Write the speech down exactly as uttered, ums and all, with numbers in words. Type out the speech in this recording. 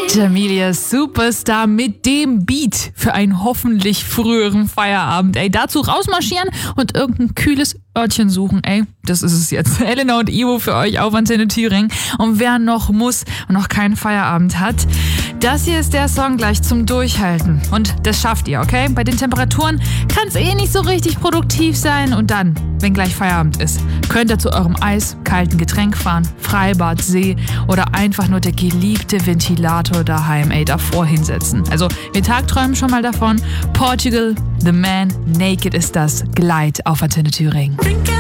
Jamelia Superstar mit dem Beat für einen hoffentlich früheren Feierabend. Ey, dazu rausmarschieren und irgendein kühles Örtchen suchen. Ey, das ist es jetzt. Elena und Ivo für euch auf Antenne Thüringen. Und wer noch muss und noch keinen Feierabend hat, das hier ist der Song gleich zum Durchhalten. Und das schafft ihr, okay? Bei den Temperaturen kann es eh nicht so richtig produktiv sein. Und dann, wenn gleich Feierabend ist, könnt ihr zu eurem eiskalten Getränk fahren, Freibad, See oder einfach nur der geliebte Ventilator daheim, ey, davor hinsetzen. Also wir tagträumen schon mal davon. Portugal, The Man, Naked ist das. Glide auf Antenne Thüringen.